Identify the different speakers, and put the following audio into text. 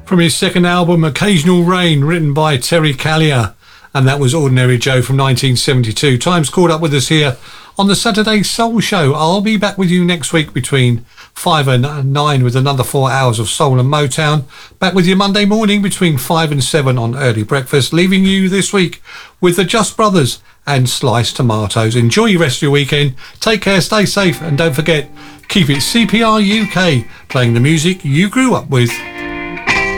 Speaker 1: from his second album, Occasional Rain, written by Terry Callier. And that was Ordinary Joe from 1972. Time's caught up with us here on the Saturday Soul Show. I'll be back with you next week between 5 and 9 with another 4 hours of soul and Motown. Back with you Monday morning between 5 and 7 on Early Breakfast. Leaving you this week with the Just Brothers and Sliced Tomatoes. Enjoy your rest of your weekend. Take care, stay safe, and don't forget, keep it CPR UK, playing the music you grew up with.